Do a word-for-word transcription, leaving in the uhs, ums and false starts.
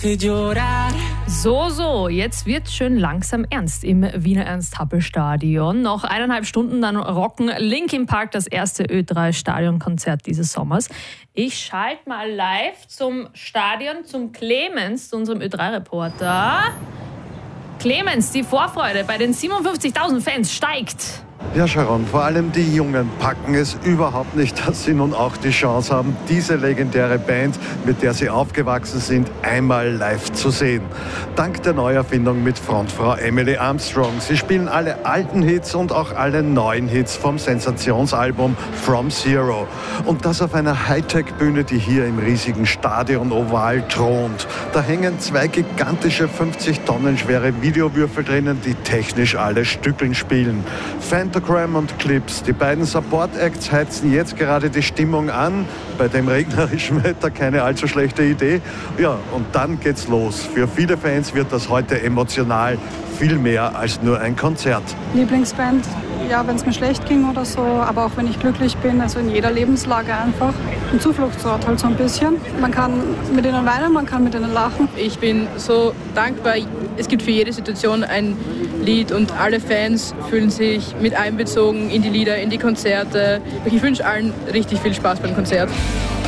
So, so, jetzt wird schön langsam ernst im Wiener Ernst-Happel-Stadion. Noch eineinhalb Stunden, dann rocken Linkin Park das erste Ö drei Stadionkonzert dieses Sommers. Ich schalte mal live zum Stadion, zum Clemens, zu unserem Ö drei Reporter. Clemens, die Vorfreude bei den siebenundfünfzigtausend Fans steigt. Ja, Sharon, vor allem die Jungen packen es überhaupt nicht, dass sie nun auch die Chance haben, diese legendäre Band, mit der sie aufgewachsen sind, einmal live zu sehen. Dank der Neuerfindung mit Frontfrau Emily Armstrong. Sie spielen alle alten Hits und auch alle neuen Hits vom Sensationsalbum From Zero. Und das auf einer Hightech-Bühne, die hier im riesigen Stadion Oval thront. Da hängen zwei gigantische fünfzig Tonnen schwere Videowürfel drinnen, die technisch alle Stückeln spielen. Phantogram und Clips, die beiden Support-Acts heizen jetzt gerade die Stimmung an. Bei dem regnerischen Wetter keine allzu schlechte Idee. Ja, und dann geht's los. Für viele Fans wird das heute emotional viel mehr als nur ein Konzert. Lieblingsband, ja, wenn es mir schlecht ging oder so, aber auch wenn ich glücklich bin, also in jeder Lebenslage einfach. Ein Zufluchtsort halt so ein bisschen. Man kann mit ihnen weinen, man kann mit ihnen lachen. Ich bin so dankbar. Es gibt für jede Situation ein Lied und alle Fans fühlen sich mit einbezogen in die Lieder, in die Konzerte. Ich wünsche allen richtig viel Spaß beim Konzert.